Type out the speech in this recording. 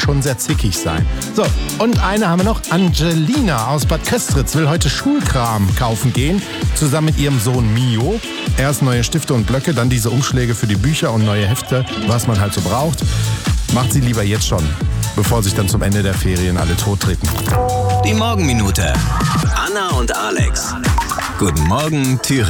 schon sehr zickig sein. So, und eine haben wir noch. Angelina aus Bad Köstritz will heute Schulkram kaufen gehen, zusammen mit ihrem Sohn Mio. Erst neue Stifte und Blöcke, dann diese Umschläge für die Bücher und neue Hefte, was man halt so braucht. Macht sie lieber jetzt schon, bevor sich dann zum Ende der Ferien alle tottreten. Die Morgenminute. Anna und Alex. Guten Morgen, Thüringen.